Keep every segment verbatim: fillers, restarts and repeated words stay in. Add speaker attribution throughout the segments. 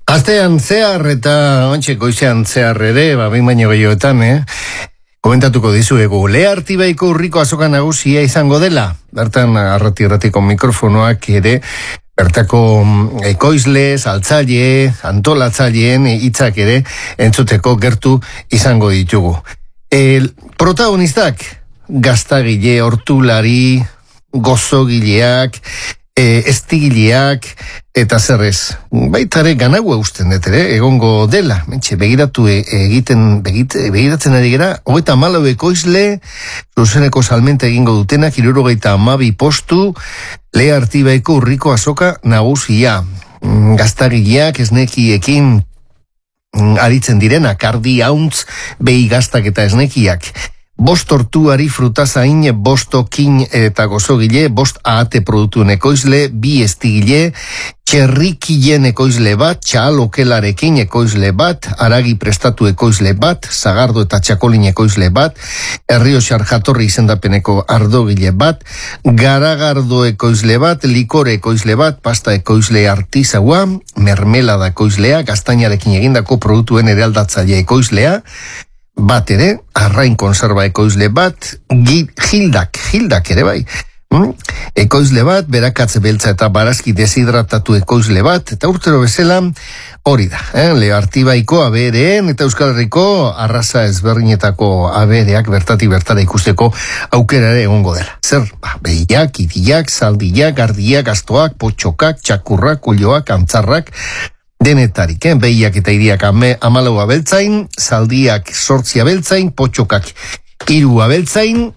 Speaker 1: Astean zehar eta ontxe goizean zehar ere, ba, behin baino gehioetan, eh? Komentatuko dizuegu, Lea Artibaiko urriko azoka nagusia izango dela. Bertan, arrati-erratiko mikrofonoak ere, bertako ekoizle, saltzaile, antolatzaileen hitzak ere entzuteko gertu izango ditugu. El protagonistak, gaztagile, hortulari, gozogileak, E, estigileak eta zerrez. Baitare ganago eusten dut ere, egongo dela. Mentxe, begiratu egiten, begite, begiratzen ari gera, hogeita malau ekoizle, zuzeneko salmenta egingo dutenak, hirurogeita hamabi postu, Lea Artibaiko urriko azoka nagusia. Gaztagileak, esnekiekin aritzen direnak, ardi hauntz, behi gaztak eta esnekiak. Bost tortuari frutazain, bost okin eta gozogile, bost ahate produktuen ekoizle, bi estigile, txerrikilen ekoizle bat, txalokelarekin ekoizle bat, aragi prestatu ekoizle bat, zagardo eta txakolin ekoizle bat, Errioxar jatorri izendapeneko ardogile bat, garagardo ekoizle bat, likore ekoizle bat, pasta ekoizle artizaua, mermelada ekoizlea, gaztainarekin egindako produktuen eraldatzaile ekoizlea, bat ere, arrain konserva ekoizle bat, gildak, gildak ere bai. Mm? Ekoizle bat, berakatze beltza eta barazki deshidratatu ekoizle bat, eta urtero bezala hori da. Eh? Lea Artibaiko abereen eta Euskal Herriko arraza ezberdinetako abereak bertatik bertara ikusteko aukera ere egongo dela. Zer, ba, behiak, idiak, zaldiak, ardiak, astoak, potxokak, txakurrak, ulloak, antzarrak, denetarik, eh? Behiak eta idiak amalau abeltzain, zaldiak sortzi abeltzain, potxokak hiru abeltzain,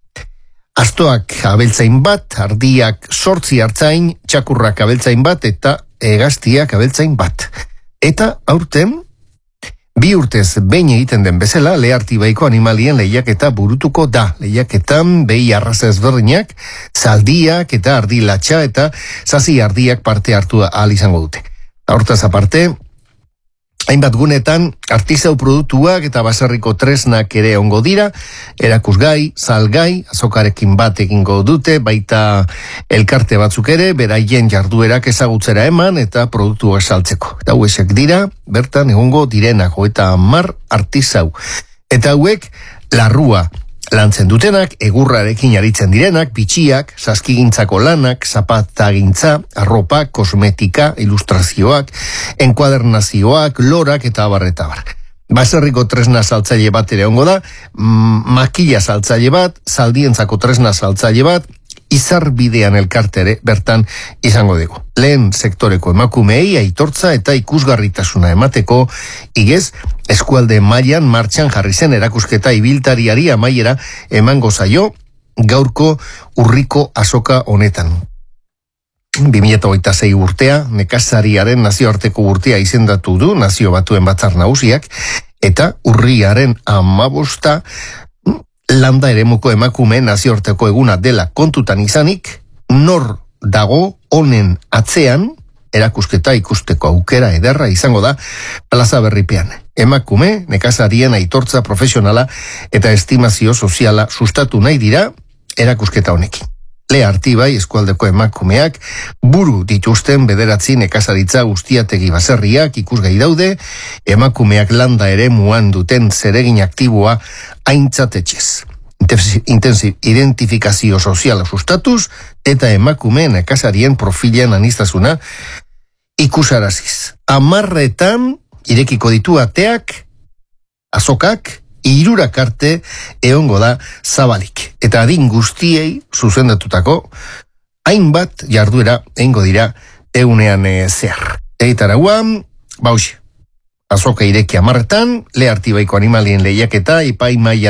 Speaker 1: astoak abeltzain bat, ardiak sortzi hartzain, txakurrak abeltzain bat, eta egaztiak abeltzain bat. Eta aurten, bi urtez behin egiten den bezala, Lea Artibaiko animalien lehiaketa burutuko da. Lehiaketan behi arraza ezberdinak, zaldiak eta ardilatxa eta zazi ardiak parte hartu ahal izango dute. Hortaz aparte, hainbat gunetan artizau produktuak eta baserriko tresnak ere ongo dira, erakusgai, salgai, azokarekin bat egingo dute, baita elkarte batzuk ere, beraien jarduerak ezagutzera eman eta produktuak saltzeko. Eta hauek dira, bertan egongo direnako eta mar artizau. Eta hauek, larrua lantzen dutenak, egurrarekin aritzen direnak, bitxiak, saskigintzako lanak, zapatagintza, arropa, kosmetika, ilustrazioak, enkuadernazioak, lorak eta abar eta abar. Baserriko tresna saltzaile bat ere ongo da, makila saltzaile bat, zaldientzako tresna saltzaile bat, izar bidean elkartere bertan izango dugu. Lehen sektoreko emakumeei aitortza eta ikusgarritasuna emateko, igez, eskualde mailan martxan jarri zen erakusketa ibiltariari amaiera emango zaio gaurko urriko azoka honetan. bi mila hogeita sei urtea, nekazariaren nazioarteko urtea izendatu du nazio batuen batzar nagusiak, eta urriaren hamabosta landa eremuko emakume nazioarteko eguna dela kontutan izanik, nor dago honen atzean, erakusketa ikusteko aukera ederra izango da plaza berripean. Emakume, nekazarien aitortza profesionala eta estimazio soziala sustatu nahi dira erakusketa honekin. Lea Artibai eskualdeko emakumeak buru dituzten bederatzi nekazaritza guztiategi baserriak ikusgai daude, emakumeak landa ere muan duten zeregin aktiboa aintzatetxez. Intensiv identifikazio soziala sustatuz eta emakume nekazarien profilean aniztasuna ikusaraziz. Amarretan irekiko ditu ateak, azokak, hirurak arte egongo da zabalik. Eta adin guztiei zuzendatutako hainbat jarduera egingo dira egunean e, zehar. Eitaraguan, bauxe, azoka ireki amarretan, Lea Artibaiko animalien lehiaketa, ipaimaia